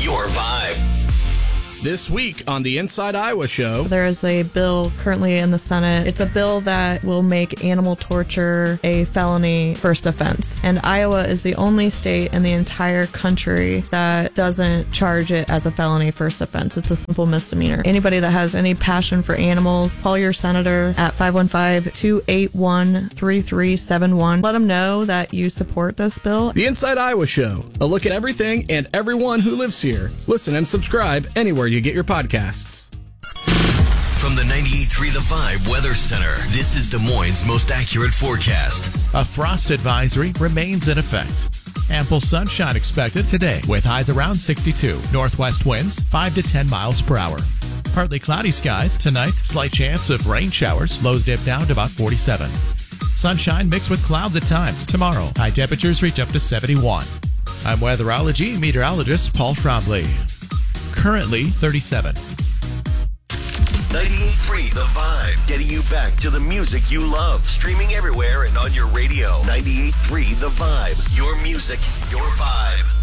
your vibe. This week on the Inside Iowa Show, there is a bill currently in the Senate. It's a bill that will make animal torture a felony first offense. And Iowa is the only state in the entire country that doesn't charge it as a felony first offense. It's a simple misdemeanor. Anybody that has any passion for animals, call your senator at 515-281-3371. Let them know that you support this bill. The Inside Iowa Show, a look at everything and everyone who lives here. Listen and subscribe anywhere you get your podcasts. From the 98.3 The Vibe Weather Center, this is Des Moines' most accurate forecast. A frost advisory remains in effect. Ample sunshine expected today with highs around 62. Northwest winds 5 to 10 miles per hour. Partly cloudy skies tonight. Slight chance of rain showers. Lows dip down to about 47. Sunshine mixed with clouds at times. Tomorrow, high temperatures reach up to 71. I'm weatherology meteorologist Paul Trombley. Currently 37. 98.3 The Vibe, getting you back to the music you love. Streaming everywhere and on your radio. 98.3 The Vibe, your music, your vibe.